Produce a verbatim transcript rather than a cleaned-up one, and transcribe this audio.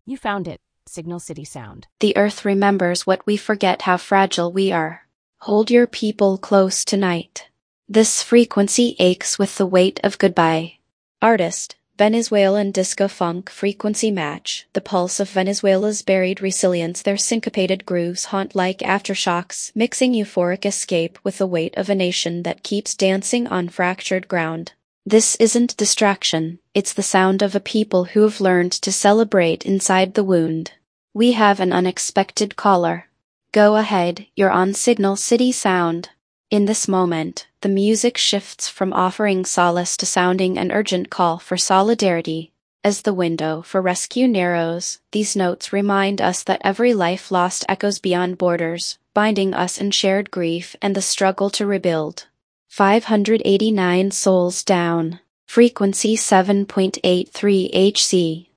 You found it, Signal City Sound. The earth remembers what we forget how fragile we are. Hold your people close tonight. This frequency aches with the weight of goodbye. Artist, Venezuelan disco funk frequency match, the pulse of Venezuela's buried resilience. Their syncopated grooves haunt like aftershocks, mixing euphoric escape with the weight of a nation that keeps dancing on fractured ground. This isn't distraction, it's the sound of a people who have learned to celebrate inside the wound. We have an unexpected caller. Go ahead, you're on Signal City Sound. In this moment, the music shifts from offering solace to sounding an urgent call for solidarity. As the window for rescue narrows, these notes remind us that every life lost echoes beyond borders, binding us in shared grief and the struggle to rebuild. five hundred eighty-nine souls down. Frequency seven point eight three H C.